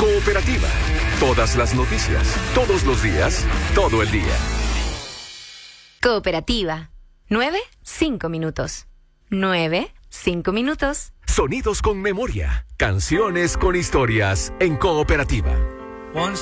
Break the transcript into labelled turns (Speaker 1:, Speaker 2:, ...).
Speaker 1: Cooperativa. Todas las noticias, todos los días, todo el día.
Speaker 2: Cooperativa. 9, 5 minutos. 9, 5 minutos.
Speaker 1: Sonidos con memoria. Canciones con historias en Cooperativa.
Speaker 3: Once